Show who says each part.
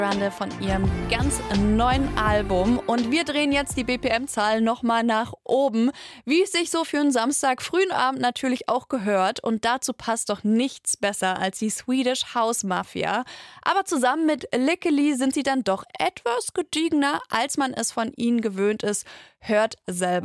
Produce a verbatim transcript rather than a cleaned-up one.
Speaker 1: Grande von ihrem ganz neuen Album. Und wir drehen jetzt die B P M-Zahl nochmal nach oben, wie es sich so für einen Samstag frühen Abend natürlich auch gehört. Und dazu passt doch nichts besser als die Swedish House Mafia. Aber zusammen mit Lickely sind sie dann doch etwas gediegener, als man es von ihnen gewöhnt ist. Hört selber.